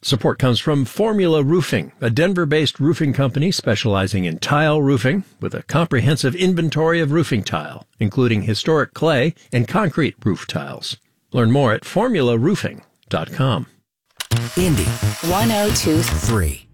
Support comes from Formula Roofing, a Denver-based roofing company specializing in tile roofing with a comprehensive inventory of roofing tile, including historic clay and concrete roof tiles. Learn more at formularoofing.com. Indy 102.3